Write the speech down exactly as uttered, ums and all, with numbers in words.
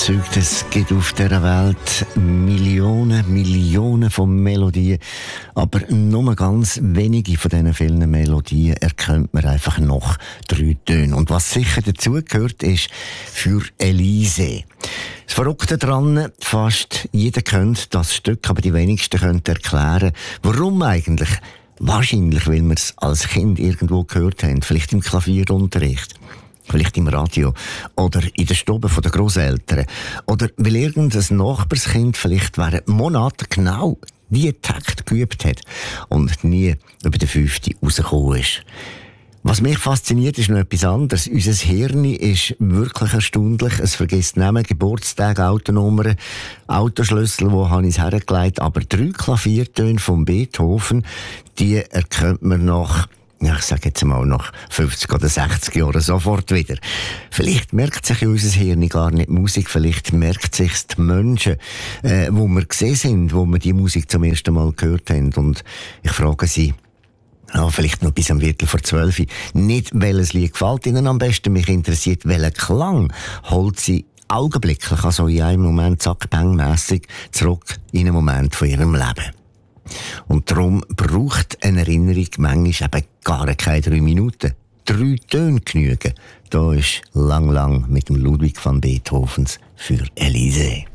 überzeugt, es gibt auf dieser Welt Millionen, Millionen von Melodien, aber nur ganz wenige von diesen vielen Melodien erkennt man einfach noch drei Töne. Und was sicher dazugehört, ist für Elise. Das Verrückte daran, fast jeder kennt das Stück, aber die wenigsten können erklären, warum eigentlich. Wahrscheinlich, weil wir es als Kind irgendwo gehört haben, vielleicht im Klavierunterricht. Vielleicht im Radio oder in der Stube der Grosseltern. Oder weil irgendein Nachbarskind vielleicht während Monaten genau die Takt geübt hat und nie über den fünften rausgekommen ist. Was mich fasziniert, ist noch etwas anderes. Unser Hirn ist wirklich erstaunlich. Es vergisst Namen, Geburtstage, Autonummern, Autoschlüssel, wo habe ich es hergelegt. Aber drei Klaviertöne von Beethoven, die erkennt man nach, ja, ich sage jetzt mal, nach fünfzig oder sechzig Jahren sofort wieder. Vielleicht merkt sich unser Hirn gar nicht Musik, vielleicht merkt sich die Menschen, äh, wo wir gesehen sind, wo wir die Musik zum ersten Mal gehört haben. Und ich frage Sie, ja, vielleicht noch bis am Viertel vor zwölf. Nicht, welches Lied gefällt Ihnen am besten. Mich interessiert, welcher Klang holt Sie augenblicklich, also in einem Moment zack-bang-mässig, zurück in einen Moment von Ihrem Leben. Und darum braucht eine Erinnerung manchmal eben gar keine drei Minuten. Drei Töne genügen. Da ist lang, lang mit dem Ludwig van Beethovens für Elise.